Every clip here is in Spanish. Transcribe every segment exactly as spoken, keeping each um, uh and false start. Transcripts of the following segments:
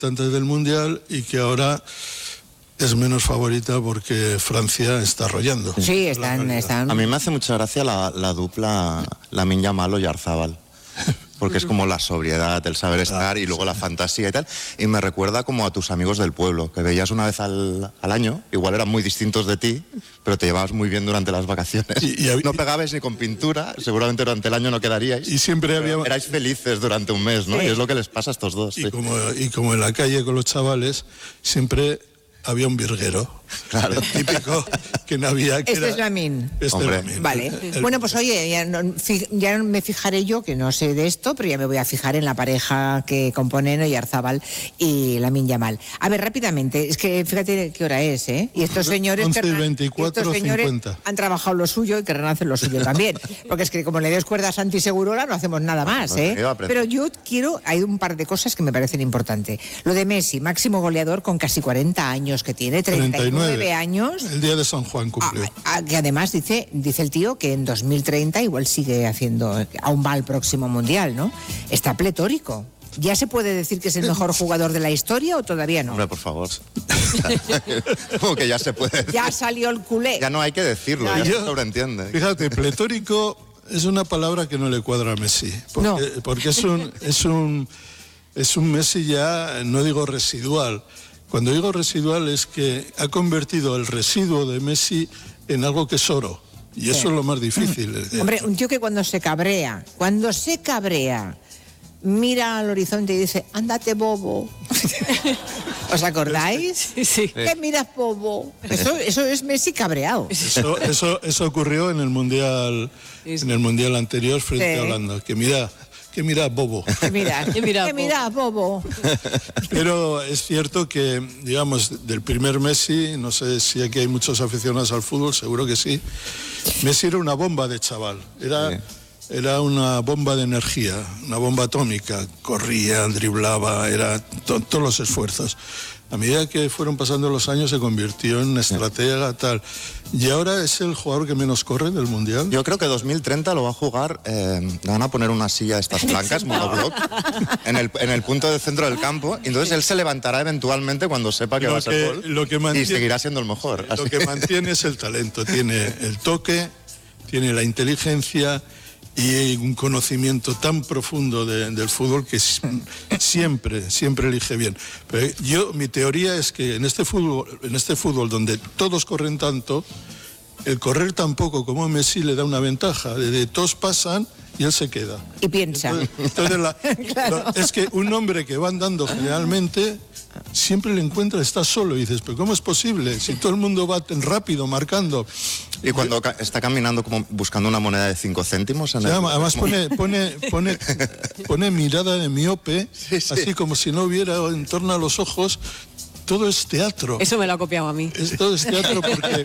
antes del Mundial y que ahora es menos favorita porque Francia está arrollando. Sí, están, están... A mí me hace mucha gracia la, la dupla Lamine Yamal o Oyarzabal, porque es como la sobriedad, el saber estar y luego la fantasía y tal, y me recuerda como a tus amigos del pueblo, que veías una vez al, al año, igual eran muy distintos de ti, pero te llevabas muy bien durante las vacaciones. Y, y, no pegabais ni con pintura, seguramente durante el año no quedaríais. Y siempre había... Erais felices durante un mes, ¿no? Sí. Y es lo que les pasa a estos dos. Y, sí. como, y como en la calle con los chavales, siempre había un virguero. Claro. El típico que no había... Que este era, es Lamine. Este Hombre. Lamine. Vale. El, Bueno, pues oye, ya, no, fi, ya me fijaré yo, que no sé de esto, pero ya me voy a fijar en la pareja que componen Oyarzabal y Lamine Yamal. A ver, rápidamente, es que fíjate qué hora es, ¿eh? Y estos señores, once y veinticuatro, estos señores cincuenta. Han trabajado lo suyo y querrán hacer lo suyo también. Porque es que como le des cuerda a Santi Segurola no hacemos nada más, ¿eh? Pero yo quiero, hay un par de cosas que me parecen importantes. Lo de Messi, máximo goleador con casi cuarenta años que tiene, treinta y nueve años. El día de San Juan cumplió. A, a, que además dice, dice el tío que en dos mil treinta igual sigue haciendo, aún va al próximo Mundial, ¿no? Está pletórico. ¿Ya se puede decir que es el mejor jugador de la historia o todavía no? Hombre, por favor. Como que ya se puede decir. Ya salió el culé. Ya no hay que decirlo, No, ya yo, se sobreentiende. Fíjate, pletórico es una palabra que no le cuadra a Messi. Porque, No. porque es un, es un, es un Messi ya, no digo residual. Cuando digo residual es que ha convertido el residuo de Messi en algo que es oro. Y eso sí. es lo más difícil. Hombre, un tío que cuando se cabrea, cuando se cabrea, mira al horizonte y dice, ándate, bobo. ¿Os acordáis? Sí, sí. ¿Qué miras, bobo? Eso, eso es Messi cabreado. Eso, eso, eso ocurrió en el Mundial, en el mundial anterior frente sí. a Holanda. Que mira... Que mira, bobo. Que mira, que mira, que mira, bobo. Pero es cierto que, digamos, del primer Messi, no sé si aquí hay muchos aficionados al fútbol, seguro que sí. Messi era una bomba de chaval. Era, sí. era una bomba de energía, una bomba atómica. Corría, driblaba, era to, todos los esfuerzos. A medida que fueron pasando los años se convirtió en una estratega tal. Y ahora es el jugador que menos corre del Mundial. Yo creo que dos mil treinta lo va a jugar, eh, le van a poner una silla de estas blancas, monobloc, en el, en el punto del centro del campo, y entonces él se levantará eventualmente cuando sepa que lo va a ser que, gol lo que mantiene, y seguirá siendo el mejor. Lo así. que mantiene es el talento, tiene el toque, tiene la inteligencia y un conocimiento tan profundo de, del fútbol que siempre, siempre elige bien. Pero yo, mi teoría es que en este fútbol, en este fútbol donde todos corren tanto, el correr tan poco como Messi le da una ventaja, de, de todos pasan y él se queda. Y piensa. Entonces, entonces la, claro. la, es que un hombre que va andando generalmente siempre le encuentra, está solo y dices, pero ¿cómo es posible? Si todo el mundo va tan rápido, marcando. Y cuando ca está caminando como buscando una moneda de cinco céntimos. En sí, el... Además pone, pone, pone, pone mirada de miope, sí, sí. así como si no hubiera en torno a los ojos. Todo es teatro. Eso me lo ha copiado a mí. Es, todo es teatro porque...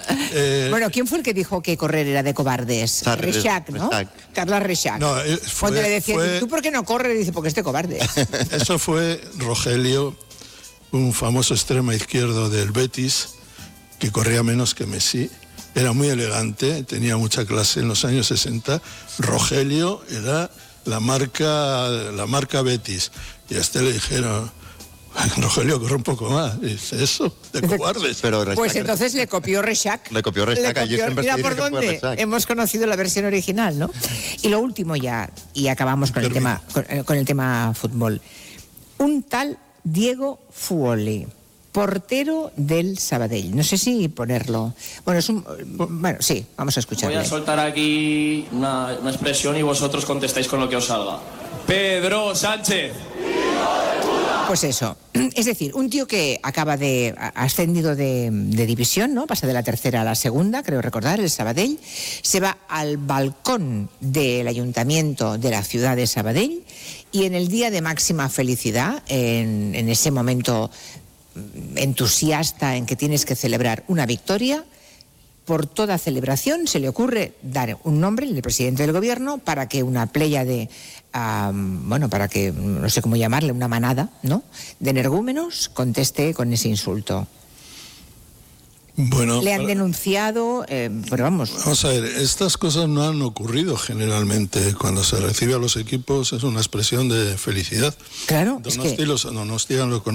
Eh, bueno, ¿quién fue el que dijo que correr era de cobardes? Rechac, ¿no? Rechac. Carla Rechac. No, eh, fue, Cuando le decían, fue... ¿tú por qué no corres? Dice, porque es de cobarde. Eso fue Rogelio, un famoso extremo izquierdo del Betis, que corría menos que Messi. Era muy elegante, tenía mucha clase en los años sesenta. Rogelio era la marca, la marca Betis. Y a este le dijeron... Rogelio, corre un poco más. Dice, eso, de cobardes. Pero Rechac, pues entonces le copió Rechac. Le copió Rechac. Allí siempre mira por dónde hemos conocido la versión original, ¿no? Y lo último ya, y acabamos con el tema, con, con el tema fútbol. Un tal Diego Fuoli, portero del Sabadell. No sé si ponerlo. Bueno, es un, bueno, sí, vamos a escucharlo. Voy a soltar aquí una, una expresión y vosotros contestáis con lo que os salga. Pedro Sánchez. Pues eso, es decir, un tío que acaba de, ha ascendido de, de división, ¿no? Pasa de la tercera a la segunda, creo recordar, el Sabadell, se va al balcón del ayuntamiento de la ciudad de Sabadell y en el día de máxima felicidad, en, en ese momento entusiasta en que tienes que celebrar una victoria, por toda celebración se le ocurre dar un nombre, el presidente del gobierno, para que una playa de, um, bueno, para que, no sé cómo llamarle, una manada, ¿no?, de energúmenos conteste con ese insulto. Bueno, le han para- denunciado, eh, pero vamos. Vamos a ver, estas cosas no han ocurrido generalmente. Cuando se recibe a los equipos es una expresión de felicidad. Claro, es que... Donosti, los, Donosti lo